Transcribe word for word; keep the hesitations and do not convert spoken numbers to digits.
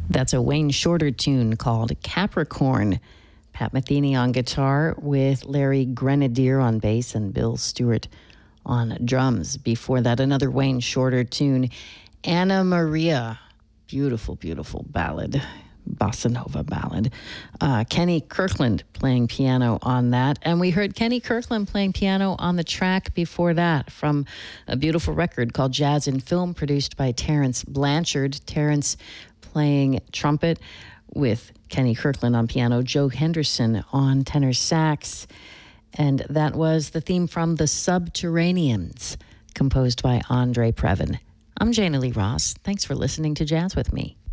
That's a Wayne Shorter tune called Capricorn. Pat Metheny on guitar with Larry Grenadier on bass and Bill Stewart on drums. Before that, another Wayne Shorter tune, Anna Maria. Beautiful, beautiful ballad, bossa nova ballad. Uh, Kenny Kirkland playing piano on that. And we heard Kenny Kirkland playing piano on the track before that from a beautiful record called Jazz in Film, produced by Terrence Blanchard. Terrence playing trumpet with Kenny Kirkland on piano, Joe Henderson on tenor sax. And that was the theme from The Subterraneans, composed by Andre Previn. I'm Jana Lee Ross. Thanks for listening to Jazz with me.